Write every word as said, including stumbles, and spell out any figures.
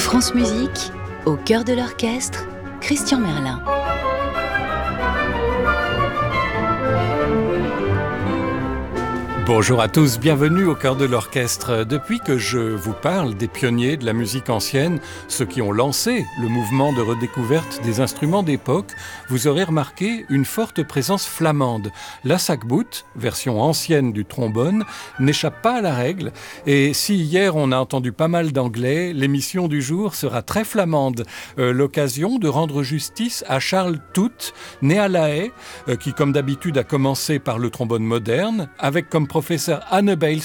France Musique, au cœur de l'orchestre, Christian Merlin. Bonjour à tous, bienvenue au cœur de l'orchestre. Depuis que je vous parle des pionniers de la musique ancienne, ceux qui ont lancé le mouvement de redécouverte des instruments d'époque, vous aurez remarqué une forte présence flamande. La sackbout, version ancienne du trombone, n'échappe pas à la règle. Et si hier on a entendu pas mal d'anglais, l'émission du jour sera très flamande. Euh, l'occasion de rendre justice à Charles Tout, né à La Haye, euh, qui comme d'habitude a commencé par le trombone moderne, avec comme professeur Anne Bales